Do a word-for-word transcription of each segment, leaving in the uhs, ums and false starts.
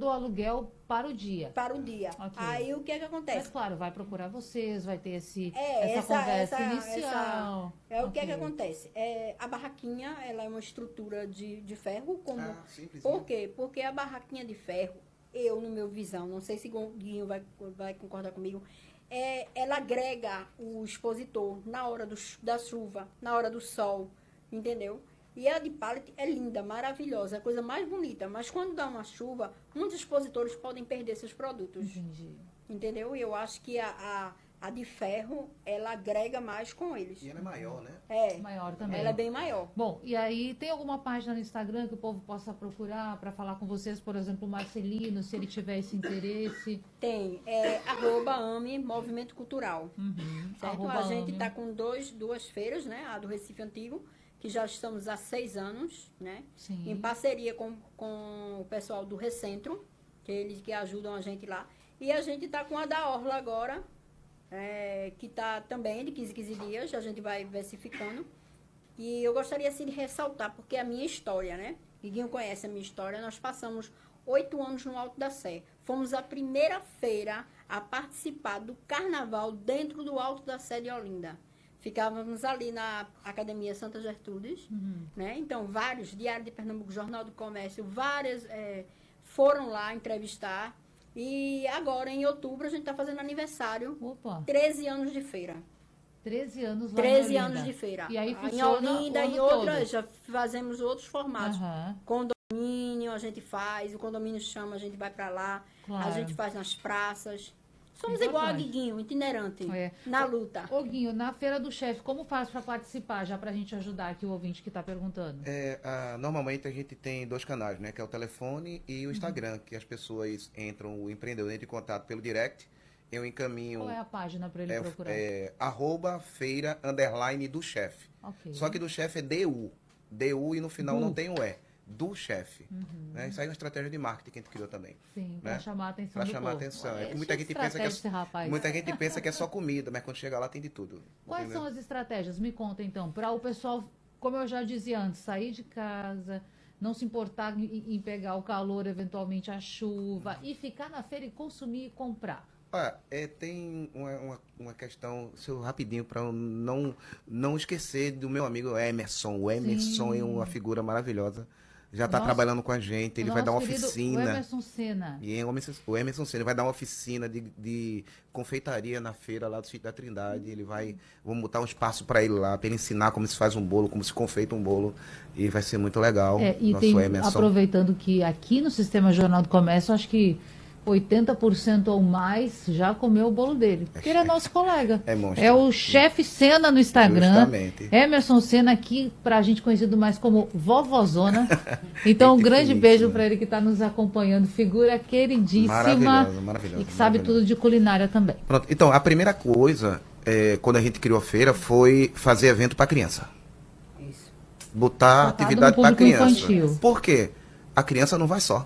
todo o aluguel para o dia. Para o dia. Okay. Aí o que é que acontece? Mas claro, vai procurar vocês, vai ter esse, é, essa, essa conversa essa, inicial. Essa, é o okay. que é que acontece? É, a barraquinha, ela é uma estrutura de, de ferro. Como, ah, simples, por né? quê? Porque a barraquinha de ferro, eu, no meu visão, não sei se o Guinho vai, vai concordar comigo, é, ela agrega o expositor na hora do, da chuva, na hora do sol, entendeu? E a de pallet é linda, maravilhosa, é a coisa mais bonita. Mas quando dá uma chuva, muitos expositores podem perder seus produtos. Entendi. Entendeu? E eu acho que a, a, a de ferro, ela agrega mais com eles. E ela é maior, né? É. Maior também. Ela é bem maior. Bom, e aí tem alguma página no Instagram que o povo possa procurar para falar com vocês, por exemplo, o Marcelino, se ele tiver esse interesse? Tem. É arroba AME Movimento Cultural. Uhum. Certo? Arroba A gente AME. está com dois, duas feiras, né? A do Recife Antigo, que já estamos há seis anos, né? Sim. Em parceria com, com o pessoal do Recentro, que eles que ajudam a gente lá. E a gente está com a da Orla agora, é, que está também de quinze, quinze dias, a gente vai versificando. E eu gostaria assim de ressaltar, porque é a minha história, né? Ninguém conhece a minha história. Nós passamos oito anos no Alto da Sé. Fomos a primeira feira a participar do carnaval dentro do Alto da Sé de Olinda. Ficávamos ali na Academia Santa Gertrudes, Uhum. né? Então, vários, Diário de Pernambuco, Jornal do Comércio, várias é, foram lá entrevistar. E agora, em outubro, a gente está fazendo aniversário. Opa. treze anos de feira. treze anos lá treze em anos Olinda. de feira. E aí em funciona Olinda o ano e outras, todo. já fazemos outros formatos. Aham. Condomínio a gente faz, o condomínio chama, a gente vai para lá. Claro. A gente faz nas praças. Somos Importante. igual a Guiguinho, itinerante, É. na luta. Ô, Guinho, na Feira do Chefe, como faz para participar, já para a gente ajudar aqui o ouvinte que está perguntando? É, ah, normalmente a gente tem dois canais, né? Que é o telefone e o Instagram, que as pessoas entram, o empreendedor entra em contato pelo direct, eu encaminho... Qual é a página para ele é, procurar? é, arroba feira, underline, do chefe. Ok. Só que do chefe é D U. D U e no final Du. não tem o E. Do chefe. Uhum. Né? Isso aí é uma estratégia de marketing que a gente criou também. Sim, para né? chamar a atenção Para do chamar a povo. atenção. É, É, muita cheio gente de pensa que é, estratégia esse rapaz. muita gente pensa que é só comida, mas quando chega lá tem de tudo. Quais entendeu? são as estratégias? Me conta então, para o pessoal, como eu já dizia antes, sair de casa, não se importar em, em pegar o calor, eventualmente a chuva, e ficar na feira e consumir e comprar. Ah, é, tem uma, uma, uma questão, seu rapidinho, para não, não esquecer do meu amigo Emerson. O Emerson Sim. é uma figura maravilhosa. Já está Nosso- trabalhando com a gente, ele O vai dar uma nosso querido oficina. Emerson Senna. E é o Emerson, o Emerson Senna vai dar uma oficina de, de confeitaria na feira lá do sítio da Trindade. Ele vai, vamos botar um espaço para ele lá, para ele ensinar como se faz um bolo, como se confeita um bolo. E vai ser muito legal. É, e nosso tem, Emerson. aproveitando que aqui no Sistema Jornal do Comércio, acho que oitenta por cento ou mais já comeu o bolo dele. Porque ele é nosso colega. É monstro. É o chefe Senna no Instagram. Justamente. Emerson Senna aqui, pra gente conhecido mais como Vovozona. Então, um Gente grande finíssima. beijo para ele que está nos acompanhando. Figura queridíssima. Maravilhosa, maravilhosa, E que sabe maravilhosa. tudo de culinária também. Pronto. Então, a primeira coisa, é, quando a gente criou a feira, foi fazer evento para criança. Isso. Botar Focado atividade no para público criança. infantil. Por quê? A criança não vai só.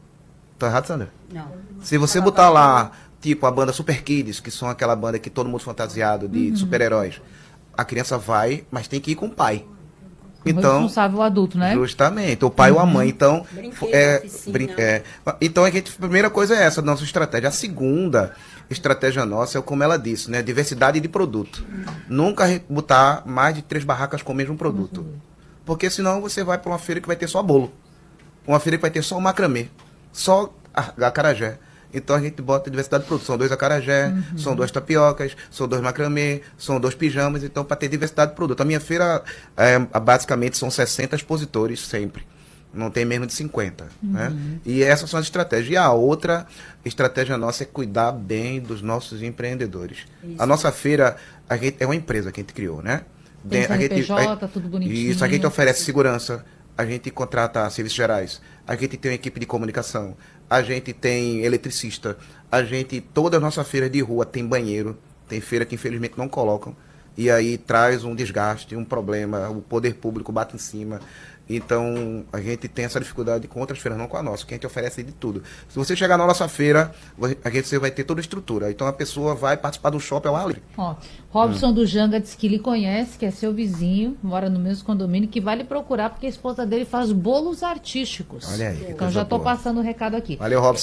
Tá errado, Sandra? Não. Se você botar lá, tipo, a banda Super Kids, que são aquela banda que todo mundo fantasiado de Uhum. super-heróis, a criança vai, mas tem que ir com o pai. O Então, responsável adulto, né? justamente, o pai ou a mãe. Então, Brinquedo, é, oficina. brin- é, então a, gente, a primeira coisa é essa, a nossa estratégia. A segunda estratégia nossa é como ela disse, né? Diversidade de produto. Nunca re- botar mais de três barracas com o mesmo produto. Porque senão você vai para uma feira que vai ter só bolo. Uma feira que vai ter só o macramê. Só a- acarajé. Então a gente bota diversidade de produto. São dois acarajé, são duas tapiocas, são dois macramê, são dois pijamas. Então, para ter diversidade de produto. A minha feira, é, basicamente, são sessenta expositores sempre. Não tem menos de cinquenta. Né? E essas são as estratégias. E a outra estratégia nossa é cuidar bem dos nossos empreendedores. Isso. A nossa feira a gente, é uma empresa que a gente criou, né? Tem De- a gente- C N P J, a- tudo bonitinho. Isso, a gente oferece segurança, a gente contrata serviços gerais, a gente tem uma equipe de comunicação, a gente tem eletricista, a gente, toda a nossa feira de rua tem banheiro, tem feira que infelizmente não colocam, e aí traz um desgaste, um problema, o poder público bate em cima. Então, a gente tem essa dificuldade com outras feiras, não com a nossa, que a gente oferece de tudo. Se você chegar na nossa feira, a gente você vai ter toda a estrutura. Então, a pessoa vai participar do shopping ao ar livre. Ó, Robson do Janga disse que lhe conhece, que é seu vizinho, mora no mesmo condomínio, que vai lhe procurar porque a esposa dele faz bolos artísticos. Olha aí, que Então coisa já estou boa. passando o recado aqui. Valeu, Robson.